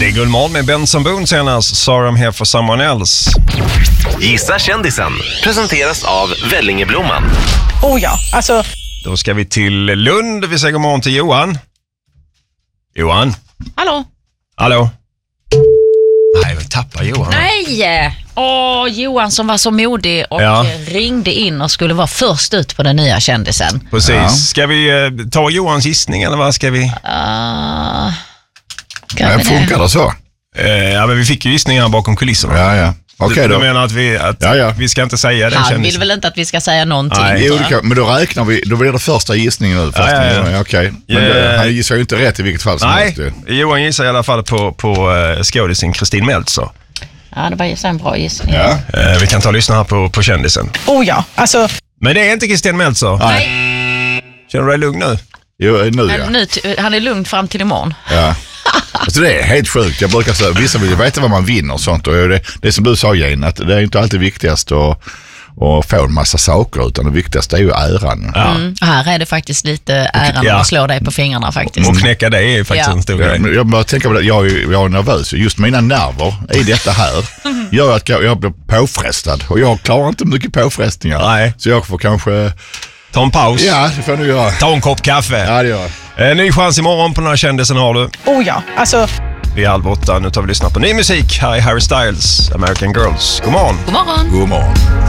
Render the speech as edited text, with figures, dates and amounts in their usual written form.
Det är Guldmorgon med Benson Boone senast. Sorry I'm here for someone else. Gissa kändisen presenteras av Vellingeblomman. Oh ja, alltså... Då ska vi till Lund. Vi säger god morgon till Johan. Johan? Hallå? Hallå? Nej, vi tappar Johan. Nej! Johan som var så modig och ringde in och skulle vara först ut på den nya kändisen. Precis. Ja. Ska vi ta Johans gissning eller vad ska vi? Funkar det så? Ja, men vi fick ju gissningar bakom kulisserna. Ja. Okej då. Du menar att vi ska inte säga den Han kändisen? vill väl inte att vi ska säga någonting. Nej. Jo, men då räknar vi, då blir det första gissningen nu. Okej. Men han gissar ju inte rätt i vilket fall som helst. Nej, Johan gissar i alla fall på skådisen Kristin Meltzer. Ja, det var ju en bra gissning. Ja. Vi kan ta och lyssna här på kändisen. Oh ja, alltså... Men det är inte Kristin Meltzer. Nej. Känner du dig lugn nu? Jo, nu ja. Men han är lugn fram till imorgon. Ja. Alltså det är helt sjukt. Jag brukar säga, vissa vill veta vad man vinner och sånt. Och det som du sa, Jane, att det är inte alltid viktigast att få en massa saker, utan det viktigaste är ju äran. Ja. Här är det faktiskt lite äran att slå dig på fingrarna faktiskt. Och knäcka det är ju faktiskt en stor grej. Jag bara tänker på det, jag är nervös. Just mina nerver i detta här gör att jag blir påfrestad. Och jag klarar inte mycket påfrestningar. Nej. Så jag får kanske... Ta en paus. Ja, det får du göra. Ta en kopp kaffe. Ja, det gör jag. Ny chans imorgon på den här kändisen har du. Oh ja, alltså... Vi är 7:30. Nu tar vi lyssna på ny musik. Här är Harry Styles, American Girls. God morgon. God morgon. God morgon.